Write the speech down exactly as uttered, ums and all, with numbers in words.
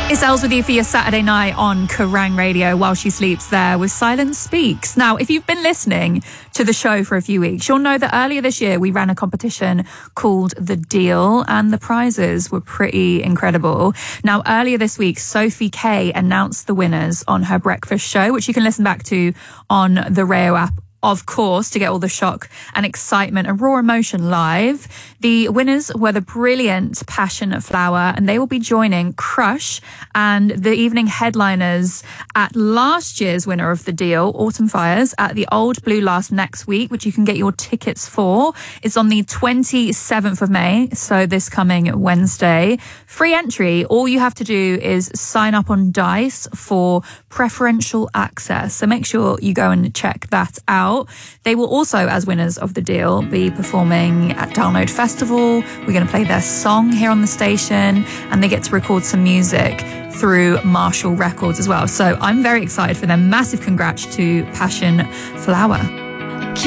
It's Els with you for your Saturday night on Kerrang Radio while she sleeps there with Silence Speaks. Now, if you've been listening to the show for a few weeks, you'll know that earlier this year we ran a competition called The Deal and the prizes were pretty incredible. Now, earlier this week, Sophie Kay announced the winners on her breakfast show, which you can listen back to on the Rayo app, of course, to get all the shock and excitement and raw emotion live. The winners were the brilliant Passion Flower, and they will be joining Crush and the evening headliners at last year's winner of The Deal, Autumn Fires, at the Old Blue Last next week, which you can get your tickets for. It's on the twenty-seventh of May, so this coming Wednesday. Free entry. All you have to do is sign up on Dice for preferential access. So make sure you go and check that out. They will also, as winners of The Deal, be performing at Download Festival. We're going to play their song here on the station, and they get to record some music through Marshall Records as well. So I'm very excited for them. Massive congrats to Passion Flower.